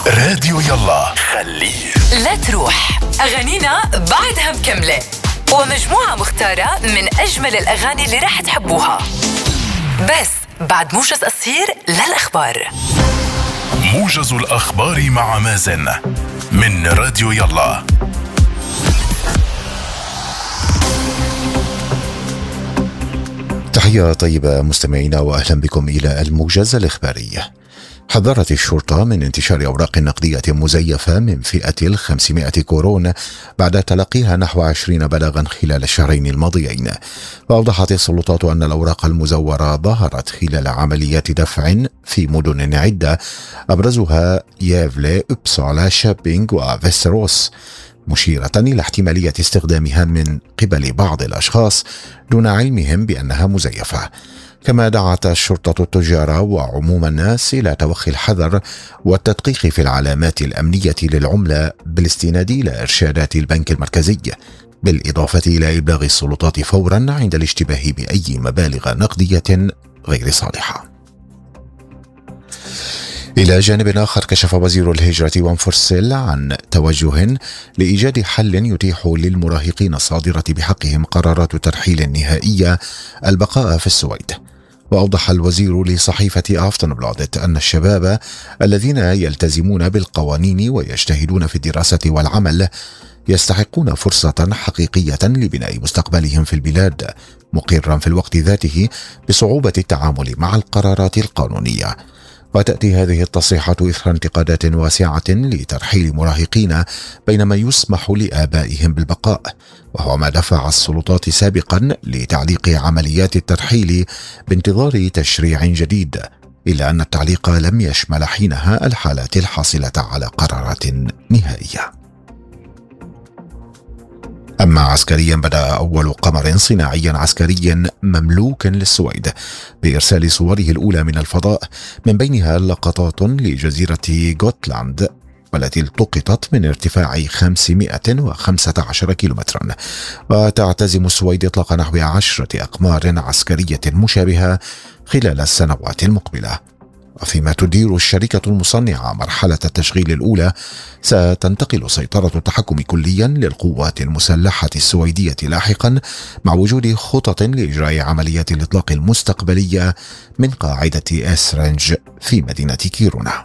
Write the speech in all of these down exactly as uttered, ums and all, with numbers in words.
راديو يلا خليه لا تروح، أغانينا بعدها مكملة، ومجموعة مختارة من أجمل الأغاني اللي رح تحبوها، بس بعد موجز قصير للأخبار. موجز الأخبار مع مازن من راديو يلا. تحية طيبة مستمعينا وأهلا بكم إلى الموجز الإخباري. حذرت الشرطة من انتشار أوراق نقدية مزيفة من فئة الخمسمائة كورون بعد تلقيها نحو عشرين بلاغا خلال الشهرين الماضيين. وأوضحت السلطات أن الأوراق المزورة ظهرت خلال عمليات دفع في مدن عدة أبرزها يافلي، أبسالا، شابينغ وفيستروس، مشيرة إلى احتمالية استخدامها من قبل بعض الأشخاص دون علمهم بأنها مزيفة. كما دعت الشرطة التجار وعموم الناس إلى توخي الحذر والتدقيق في العلامات الأمنية للعملة بالاستناد إلى إرشادات البنك المركزي، بالإضافة إلى إبلاغ السلطات فورا عند الاشتباه بأي مبالغ نقدية غير صالحة. إلى جانب آخر، كشف وزير الهجرة وانفرسل عن توجه لإيجاد حل يتيح للمراهقين الصادرة بحقهم قرارات ترحيل نهائية البقاء في السويد. وأوضح الوزير لصحيفة أفتنبلادت أن الشباب الذين يلتزمون بالقوانين ويجتهدون في الدراسة والعمل يستحقون فرصة حقيقية لبناء مستقبلهم في البلاد، مقرا في الوقت ذاته بصعوبة التعامل مع القرارات القانونية. وتأتي هذه التصريحات إثر انتقادات واسعة لترحيل مراهقين بينما يسمح لآبائهم بالبقاء، وهو ما دفع السلطات سابقا لتعليق عمليات الترحيل بانتظار تشريع جديد، إلا أن التعليق لم يشمل حينها الحالات الحاصلة على قرارات نهائية. أما عسكريا، بدأ أول قمر صناعي عسكري مملوك للسويد بإرسال صوره الأولى من الفضاء، من بينها لقطات لجزيرة غوتلاند والتي التقطت من ارتفاع خمسمائة وخمسة عشر كيلومترا. وتعتزم السويد إطلاق نحو عشرة أقمار عسكرية مشابهة خلال السنوات المقبلة. وفيما تدير الشركة المصنعة مرحلة التشغيل الأولى، ستنتقل سيطرة التحكم كليا للقوات المسلحة السويدية لاحقا، مع وجود خطط لإجراء عمليات الإطلاق المستقبلية من قاعدة أسرنج في مدينة كيرونا.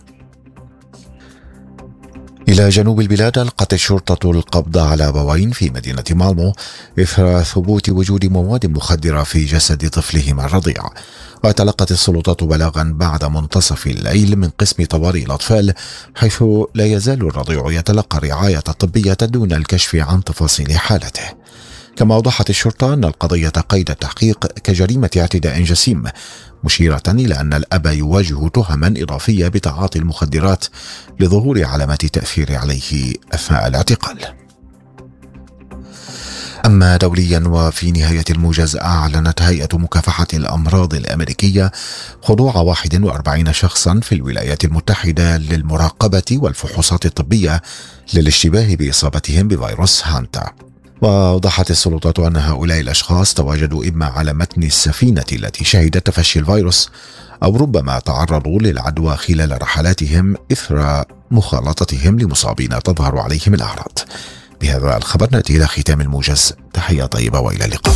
إلى جنوب البلاد، ألقت الشرطة القبض على أبوين في مدينة مالمو إثر ثبوت وجود مواد مخدرة في جسد طفلهما الرضيع. وتلقت السلطات بلاغا بعد منتصف الليل من قسم طوارئ الأطفال، حيث لا يزال الرضيع يتلقى الرعاية الطبية دون الكشف عن تفاصيل حالته. كما أوضحت الشرطة أن القضية قيد التحقيق كجريمة اعتداء جسيم، مشيرة إلى أن الأب يواجه تهما إضافية بتعاطي المخدرات لظهور علامات تأثير عليه أثناء الاعتقال. أما دوليا، وفي نهاية الموجز، أعلنت هيئة مكافحة الأمراض الأمريكية خضوع واحد وأربعين شخصا في الولايات المتحدة للمراقبة والفحوصات الطبية للاشتباه بإصابتهم بفيروس هانتا. وأوضحت السلطات أن هؤلاء الأشخاص تواجدوا إما على متن السفينة التي شهدت تفشي الفيروس، أو ربما تعرضوا للعدوى خلال رحلاتهم إثر مخالطتهم لمصابين تظهر عليهم الأعراض. بهذا الخبر نأتي إلى ختام الموجز. تحية طيبة وإلى اللقاء.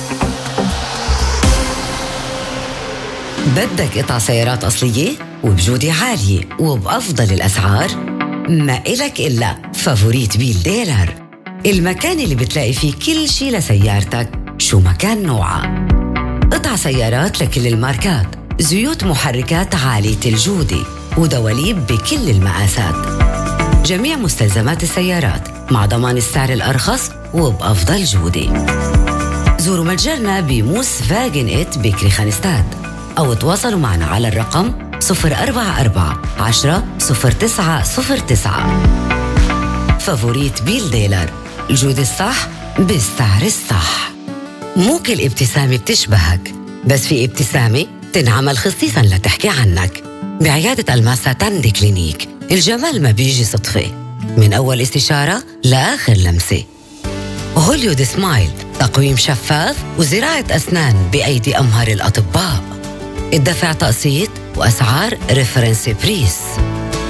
بدك قطع سيارات أصلية وبجودة عالية وبأفضل الأسعار؟ ما إلك إلا فافوريت بيل ديلر، المكان اللي بتلاقي فيه كل شي لسيارتك شو ما كان نوعها. قطع سيارات لكل الماركات، زيوت محركات عالية الجودة، ودواليب بكل المقاسات، جميع مستلزمات السيارات مع ضمان السعر الأرخص وبأفضل جودة. زوروا متجرنا بموس فاجن إت بكري خانستاد، أو تواصلوا معنا على الرقم صفر أربعة أربعة عشرة صفر تسعة صفر تسعة. فافوريت بيل ديلر، الجودة الصح بالسعر الصح. مو كل ابتسامة بتشبهك، بس في ابتسامة تنعمل خصيصا لتحكي عنك. بعيادة ألماسا تاندي كلينيك، الجمال ما بيجي صدفة، من أول استشارة لآخر لمسة. هوليود سمايل، تقويم شفاف وزراعة أسنان بأيدي أمهر الأطباء. الدفع تقسيط وأسعار ريفرنس بريس.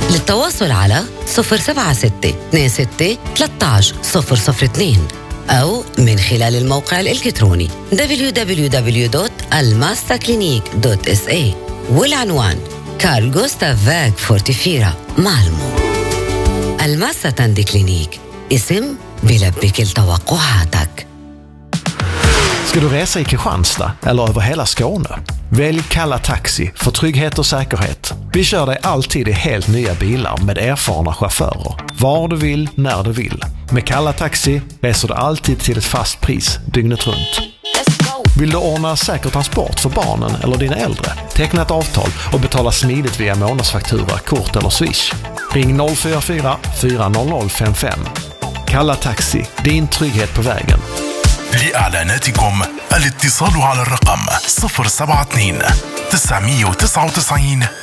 للتواصل على صفر سبعة ستة اثنين ستة ثلاثة عشر صفر صفر اثنين أو من خلال الموقع الإلكتروني دبليو دبليو دبليو دوت الماسا كلينيك دوت اس اي والعنوان كارل غوستاف فاغ فورتيفيرا مالمو. الماسا تاندي كلينيك، اسم بيلبي كل توقعاتك. Ska du resa i Kristianstad eller över hela Skåne? Välj Kalla Taxi för trygghet och säkerhet. Vi kör dig alltid i helt nya bilar med erfarna chaufförer. Var du vill, när du vill. Med Kalla Taxi reser du alltid till ett fast pris dygnet runt. Vill du ordna säker transport för barnen eller dina äldre? Teckna ett avtal och betala smidigt via månadsfaktura, kort eller swish. Ring noll fyra fyra fyra noll noll fem fem. Kalla Taxi, din trygghet på vägen. لإعلاناتكم الاتصال على الرقم صفر سبعة اثنين تسعمية وتسعة وتسعين